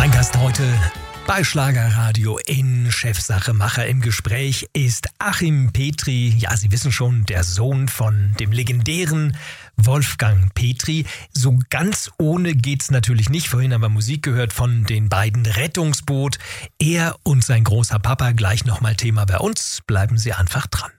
Mein Gast heute bei Schlagerradio in Chefsache Macher im Gespräch ist Achim Petri. Ja, Sie wissen schon, der Sohn von dem legendären Wolfgang Petri. So ganz ohne geht's natürlich nicht. Vorhin haben wir Musik gehört von den beiden Rettungsboot. Er und sein großer Papa, gleich nochmal Thema bei uns. Bleiben Sie einfach dran.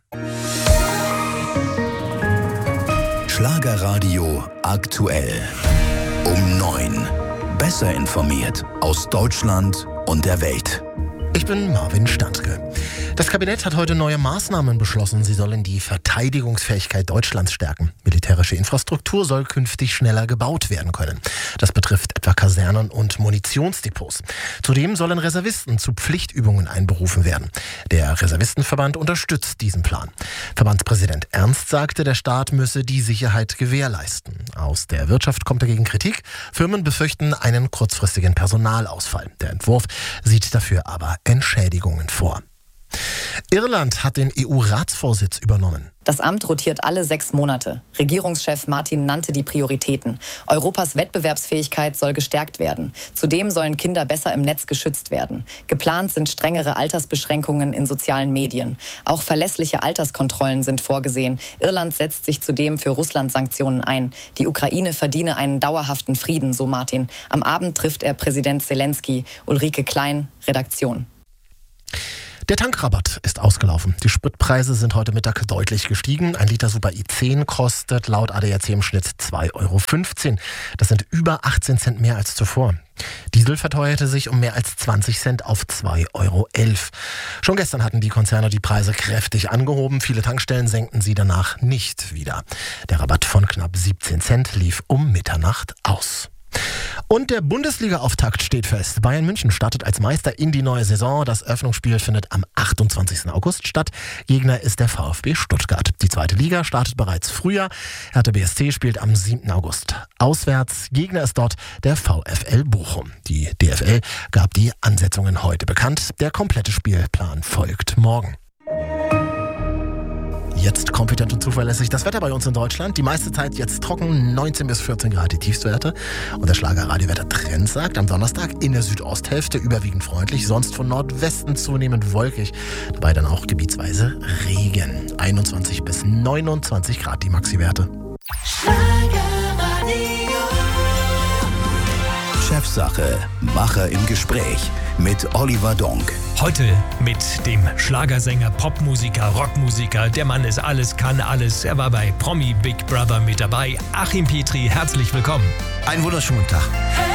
Schlagerradio aktuell. Um 9. Besser informiert aus Deutschland und der Welt. Ich bin Marvin Stantke. Das Kabinett hat heute neue Maßnahmen beschlossen. Sie sollen die Verteidigungsfähigkeit Deutschlands stärken. Militärische Infrastruktur soll künftig schneller gebaut werden können. Das betrifft etwa Kasernen und Munitionsdepots. Zudem sollen Reservisten zu Pflichtübungen einberufen werden. Der Reservistenverband unterstützt diesen Plan. Verbandspräsident Ernst sagte, der Staat müsse die Sicherheit gewährleisten. Aus der Wirtschaft kommt dagegen Kritik. Firmen befürchten einen kurzfristigen Personalausfall. Der Entwurf sieht dafür aber Entschädigungen vor. Irland hat den EU-Ratsvorsitz übernommen. Das Amt rotiert alle 6 Monate. Regierungschef Martin nannte die Prioritäten. Europas Wettbewerbsfähigkeit soll gestärkt werden. Zudem sollen Kinder besser im Netz geschützt werden. Geplant sind strengere Altersbeschränkungen in sozialen Medien. Auch verlässliche Alterskontrollen sind vorgesehen. Irland setzt sich zudem für Russland-Sanktionen ein. Die Ukraine verdiene einen dauerhaften Frieden, so Martin. Am Abend trifft er Präsident Zelensky. Ulrike Klein, Redaktion. Der Tankrabatt ist ausgelaufen. Die Spritpreise sind heute Mittag deutlich gestiegen. Ein Liter Super I10 kostet laut ADAC im Schnitt 2,15 €. Das sind über 18 Cent mehr als zuvor. Diesel verteuerte sich um mehr als 20 Cent auf 2,11 €. Schon gestern hatten die Konzerne die Preise kräftig angehoben. Viele Tankstellen senkten sie danach nicht wieder. Der Rabatt von knapp 17 Cent lief um Mitternacht aus. Und der Bundesliga-Auftakt steht fest. Bayern München startet als Meister in die neue Saison. Das Eröffnungsspiel findet am 28. August statt. Gegner ist der VfB Stuttgart. Die zweite Liga startet bereits früher. Hertha BSC spielt am 7. August auswärts. Gegner ist dort der VfL Bochum. Die DFL gab die Ansetzungen heute bekannt. Der komplette Spielplan folgt morgen. Jetzt kompetent und zuverlässig das Wetter bei uns in Deutschland. Die meiste Zeit jetzt trocken, 19 bis 14 Grad die Tiefstwerte. Und der Schlagerradiowetter-Trend sagt, am Donnerstag in der Südosthälfte überwiegend freundlich, sonst von Nordwesten zunehmend wolkig. Dabei dann auch gebietsweise Regen. 21 bis 29 Grad die Maxi-Werte. Chefsache Macher im Gespräch mit Oliver Donk. Heute mit dem Schlagersänger, Popmusiker, Rockmusiker. Der Mann ist alles, kann alles. Er war bei Promi Big Brother mit dabei. Achim Petri, herzlich willkommen. Einen wunderschönen Tag.